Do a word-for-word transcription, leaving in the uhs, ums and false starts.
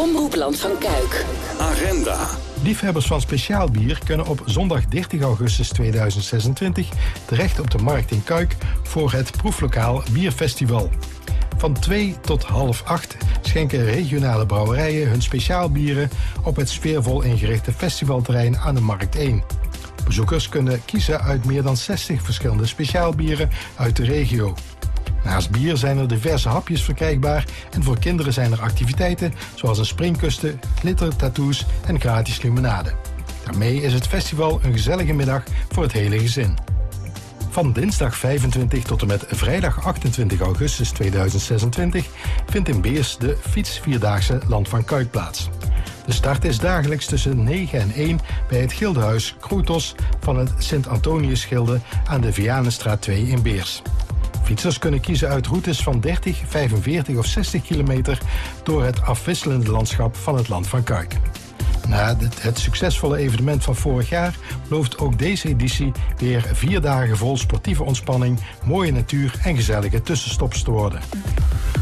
Omroep Land van Kuik. Agenda. Liefhebbers van speciaal bier kunnen op zondag dertig augustus tweeduizend zesentwintig terecht op de markt in Kuik voor het Proeflokaal Bierfestival. Van twee tot half acht schenken regionale brouwerijen hun speciaalbieren op het sfeervol ingerichte festivalterrein aan de Markt één. Bezoekers kunnen kiezen uit meer dan zestig verschillende speciaalbieren uit de regio. Naast bier zijn er diverse hapjes verkrijgbaar en voor kinderen zijn er activiteiten zoals een springkusten, glittertattoos en gratis limonade. Daarmee is het festival een gezellige middag voor het hele gezin. Van dinsdag vijfentwintig tot en met vrijdag achtentwintig augustus tweeduizend zesentwintig vindt in Beers de fietsvierdaagse Land van Kuik plaats. De start is dagelijks tussen negen en één bij het gildehuis Kroetos van het Sint-Antonius-gilde aan de Vianenstraat twee in Beers. Fietsers kunnen kiezen uit routes van dertig, vijfenveertig of zestig kilometer door het afwisselende landschap van het Land van Kuik. Na het succesvolle evenement van vorig jaar belooft ook deze editie weer vier dagen vol sportieve ontspanning, mooie natuur en gezellige tussenstops te worden.